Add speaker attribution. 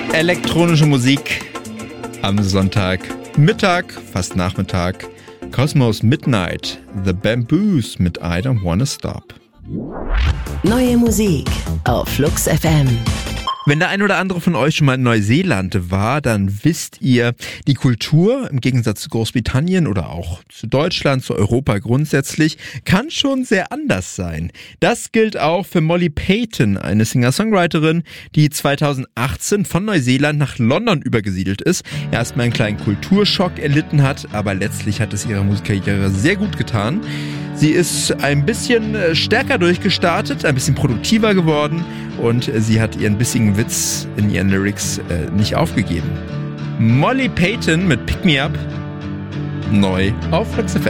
Speaker 1: Elektronische Musik am Sonntagmittag, fast Nachmittag. Cosmos Midnight, The Bamboos mit I Don't Wanna Stop.
Speaker 2: Neue Musik auf Flux FM.
Speaker 1: Wenn der ein oder andere von euch schon mal in Neuseeland war, dann wisst ihr, die Kultur im Gegensatz zu Großbritannien oder auch zu Deutschland, zu Europa grundsätzlich, kann schon sehr anders sein. Das gilt auch für Molly Payton, eine Singer-Songwriterin, die 2018 von Neuseeland nach London übergesiedelt ist, erstmal einen kleinen Kulturschock erlitten hat, aber letztlich hat es ihrer Musikkarriere sehr gut getan. Sie ist ein bisschen stärker durchgestartet, ein bisschen produktiver geworden und sie hat ihren bissigen Witz in ihren Lyrics nicht aufgegeben. Molly Payton mit Pick Me Up, neu auf Flux FM.